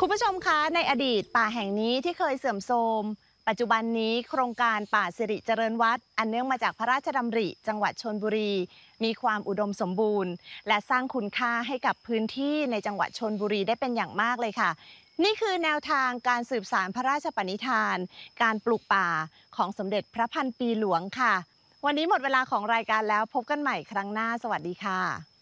คุณผู้ชมคะในอดีตป่าแห่งนี้ที่เคยเสื่อมโทรมปัจจุบันนี้โครงการป่าสิริเจริญวัฒน์อันเนื่องมาจากพระราชดำริจังหวัดชลบุรีมีความอุดมสมบูรณ์และสร้างคุณค่าให้กับพื้นที่ในจังหวัดชลบุรีได้เป็นอย่างมากเลยค่ะนี่คือแนวทางการสืบสานพระราชปณิธานการปลูกป่าของสมเด็จพระพันปีหลวงค่ะวันนี้หมดเวลาของรายการแล้วพบกันใหม่ครั้งหน้าสวัสดีค่ะ